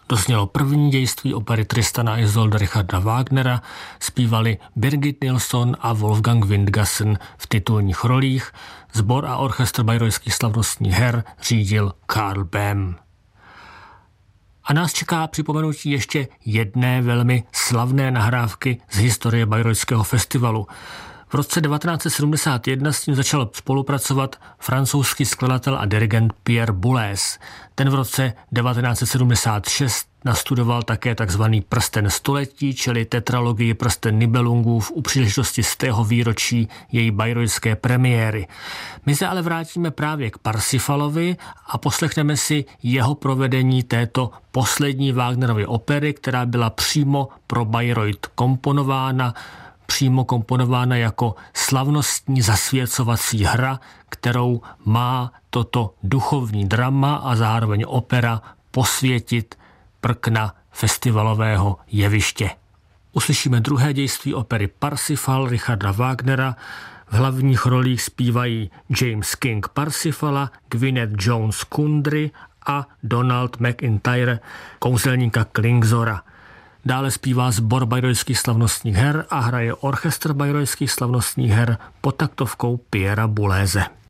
Doznělo první dějství opery Tristana a Isolde Richarda Wagnera, zpívali Birgit Nilsson a Wolfgang Windgassen v titulních rolích, sbor a orchestr bayreuthských slavnostních her řídil Karl Böhm. A nás čeká připomenutí ještě jedné velmi slavné nahrávky z historie Bayreuthského festivalu. V roce 1971 s tím začal spolupracovat francouzský skladatel a dirigent Pierre Boulez. Ten v roce 1976 nastudoval také takzvaný Prsten století, čili tetralogii Prsten Nibelungův u příležitosti 100. výročí její bayreuthské premiéry. My se ale vrátíme právě k Parsifalovi a poslechneme si jeho provedení této poslední Wagnerovy opery, která byla přímo pro Bayreuth komponována jako slavnostní zasvěcovací hra, kterou má toto duchovní drama a zároveň opera posvětit prkna festivalového jeviště. Uslyšíme druhé dějství opery Parsifal Richarda Wagnera. V hlavních rolích zpívají James King Parsifala, Gwyneth Jones Kundry a Donald McIntyre, kouzelníka Klingzora. Dále zpívá sbor bayreuthských slavnostních her a hraje orchestr bayreuthských slavnostních her pod taktovkou Pierra Bouleze.